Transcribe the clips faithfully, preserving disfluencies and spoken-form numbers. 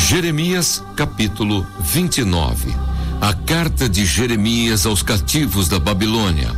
Jeremias, capítulo vinte e nove. A carta de Jeremias aos cativos da Babilônia.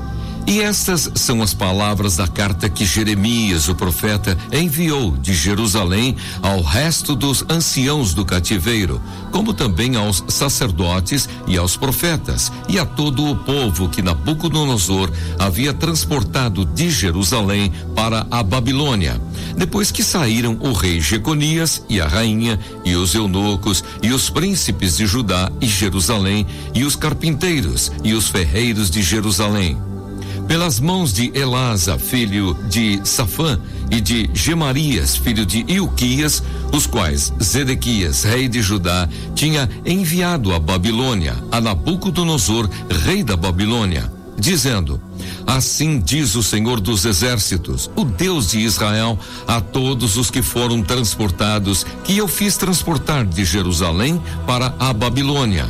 E estas são as palavras da carta que Jeremias, o profeta, enviou de Jerusalém ao resto dos anciãos do cativeiro, como também aos sacerdotes e aos profetas, e a todo o povo que Nabucodonosor havia transportado de Jerusalém para a Babilônia, depois que saíram o rei Jeconias e a rainha, e os eunucos, e os príncipes de Judá e Jerusalém, e os carpinteiros, e os ferreiros de Jerusalém. Pelas mãos de Elasa, filho de Safã, e de Gemarias, filho de Ilquias, os quais Zedequias, rei de Judá, tinha enviado à Babilônia, a Nabucodonosor, rei da Babilônia, dizendo: assim diz o Senhor dos Exércitos, o Deus de Israel, a todos os que foram transportados, que eu fiz transportar de Jerusalém para a Babilônia: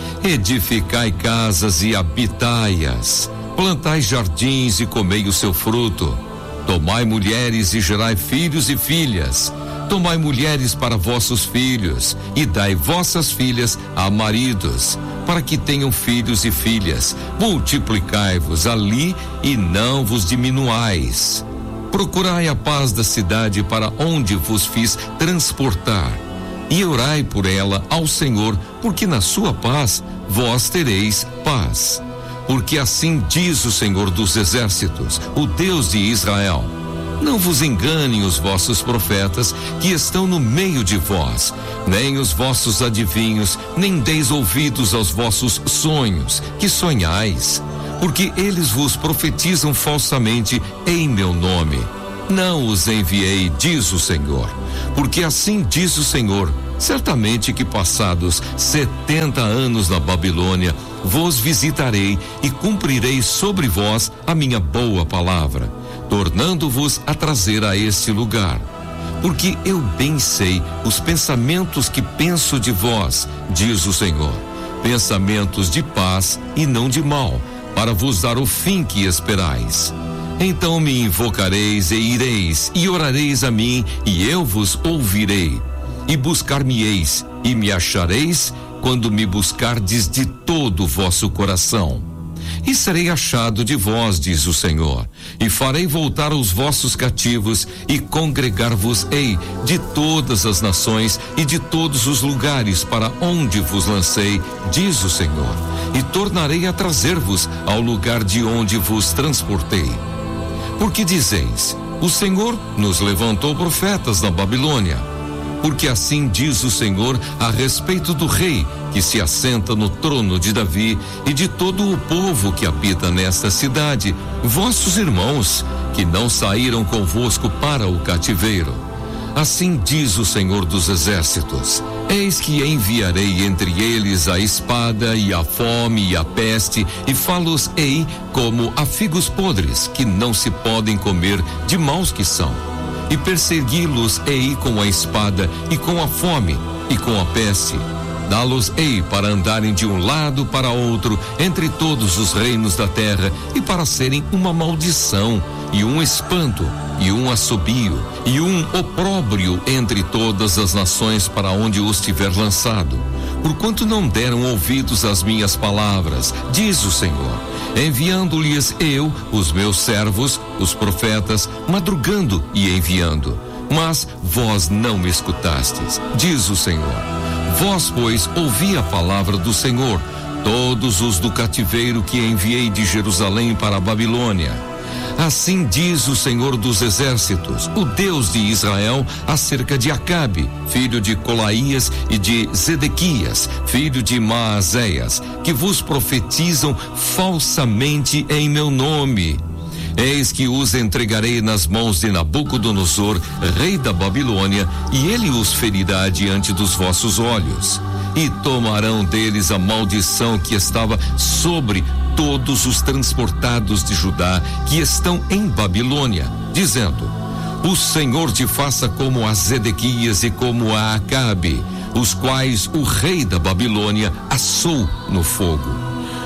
edificai casas e habitai-as, plantai jardins e comei o seu fruto, tomai mulheres e gerai filhos e filhas, tomai mulheres para vossos filhos, e dai vossas filhas a maridos, para que tenham filhos e filhas, multiplicai-vos ali e não vos diminuais. Procurai a paz da cidade para onde vos fiz transportar, e orai por ela ao Senhor, porque na sua paz vós tereis paz. Porque assim diz o Senhor dos Exércitos, o Deus de Israel: não vos enganem os vossos profetas que estão no meio de vós, nem os vossos adivinhos, nem deis ouvidos aos vossos sonhos, que sonhais, porque eles vos profetizam falsamente em meu nome. Não os enviei, diz o Senhor, porque assim diz o Senhor: certamente que passados setenta anos na Babilônia, vos visitarei e cumprirei sobre vós a minha boa palavra, tornando-vos a trazer a este lugar. Porque eu bem sei os pensamentos que penso de vós, diz o Senhor, pensamentos de paz e não de mal, para vos dar o fim que esperais. Então me invocareis e ireis, e orareis a mim, e eu vos ouvirei. E buscar-me-eis, e me achareis, quando me buscardes de todo o vosso coração. E serei achado de vós, diz o Senhor, e farei voltar os vossos cativos, e congregar-vos-ei de todas as nações e de todos os lugares para onde vos lancei, diz o Senhor, e tornarei a trazer-vos ao lugar de onde vos transportei. Porque dizeis: o Senhor nos levantou profetas na Babilônia. Porque assim diz o Senhor a respeito do rei que se assenta no trono de Davi e de todo o povo que habita nesta cidade, vossos irmãos, que não saíram convosco para o cativeiro. Assim diz o Senhor dos Exércitos: eis que enviarei entre eles a espada e a fome e a peste, e fá-los-ei como a figos podres, que não se podem comer, de maus que são. E persegui-los-ei com a espada, e com a fome, e com a peste. Dá-los-ei para andarem de um lado para outro entre todos os reinos da terra, e para serem uma maldição, e um espanto, e um assobio, e um opróbrio entre todas as nações para onde os tiver lançado. Porquanto não deram ouvidos às minhas palavras, diz o Senhor, enviando-lhes eu os meus servos, os profetas, madrugando e enviando. Mas vós não me escutastes, diz o Senhor. Vós, pois, ouvi a palavra do Senhor, todos os do cativeiro que enviei de Jerusalém para a Babilônia. Assim diz o Senhor dos Exércitos, o Deus de Israel, acerca de Acabe, filho de Colaías, e de Zedequias, filho de Maazéias, que vos profetizam falsamente em meu nome. Eis que os entregarei nas mãos de Nabucodonosor, rei da Babilônia, e ele os ferirá diante dos vossos olhos. E tomarão deles a maldição que estava sobre todos os transportados de Judá que estão em Babilônia, dizendo: o Senhor te faça como a Zedequias e como a Acabe, os quais o rei da Babilônia assou no fogo.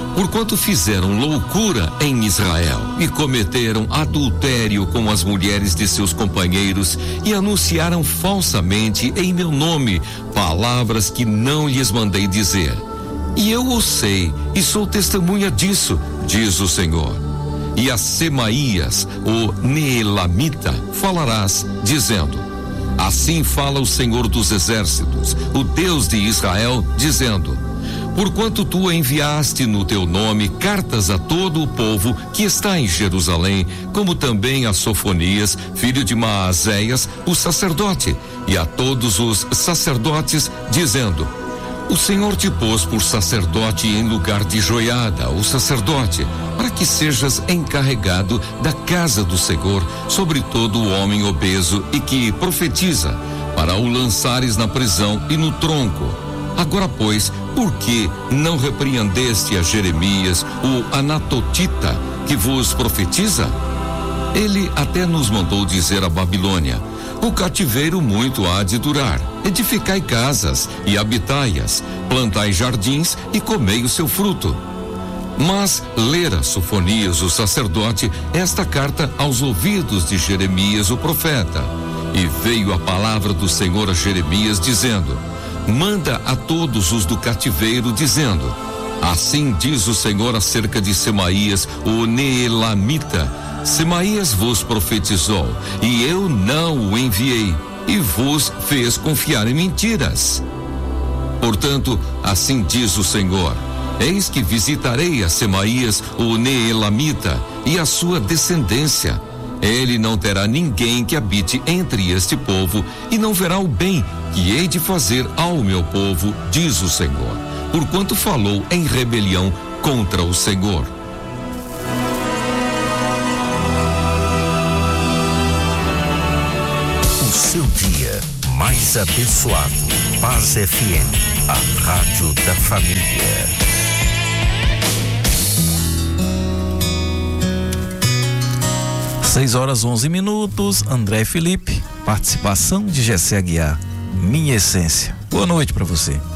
Porquanto fizeram loucura em Israel e cometeram adultério com as mulheres de seus companheiros e anunciaram falsamente em meu nome palavras que não lhes mandei dizer. E eu o sei e sou testemunha disso, diz o Senhor. E a Semaías, o Neelamita, falarás, dizendo: assim fala o Senhor dos Exércitos, o Deus de Israel, dizendo: porquanto tu enviaste no teu nome cartas a todo o povo que está em Jerusalém, como também a Sofonias, filho de Maazéias, o sacerdote, e a todos os sacerdotes, dizendo: o Senhor te pôs por sacerdote em lugar de Joiada, o sacerdote, para que sejas encarregado da casa do Senhor sobre todo o homem obeso e que profetiza, para o lançares na prisão e no tronco. Agora, pois, por que não repreendeste a Jeremias, o Anatotita, que vos profetiza? Ele até nos mandou dizer à Babilônia: o cativeiro muito há de durar. Edificai casas e habitai-as, plantai jardins e comei o seu fruto. Mas lera Sofonias, o sacerdote, esta carta aos ouvidos de Jeremias, o profeta. E veio a palavra do Senhor a Jeremias, dizendo: manda a todos os do cativeiro, dizendo: assim diz o Senhor acerca de Semaías, o Neelamita: Semaías vos profetizou, e eu não o enviei, e vos fez confiar em mentiras. Portanto, assim diz o Senhor: eis que visitarei a Semaías, o Neelamita, e a sua descendência. Ele não terá ninguém que habite entre este povo, e não verá o bem que hei de fazer ao meu povo, diz o Senhor, porquanto falou em rebelião contra o Senhor. O seu dia mais abençoado. Paz F M, a rádio da família. seis horas onze minutos, André Felipe, participação de Gessé Aguiar, Minha Essência. Boa noite para você.